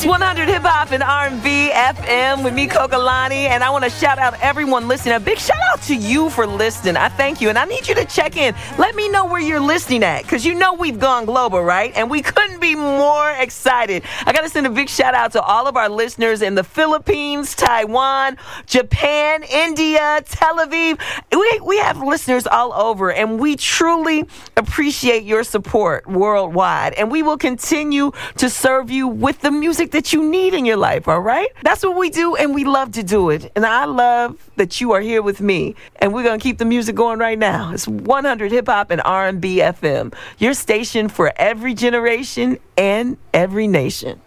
100 Hip Hop and R&B FM with me, Kokalani, and I want to shout out everyone listening. A big shout out to you for listening. I thank you, and I need you to check in. Let me know where you're listening at, because you know we've gone global, right? And we couldn't be more excited. I got to send a big shout out to all of our listeners in the Philippines, Taiwan, Japan, India, Tel Aviv. We have listeners all over, and we truly appreciate your support worldwide, and we will continue to serve you with the music that you need in your life, all right? That's what we do, and we love to do it. And I love that you are here with me, and we're going to keep the music going right now. It's 100 Hip Hop and R&B FM, your station for every generation and every nation.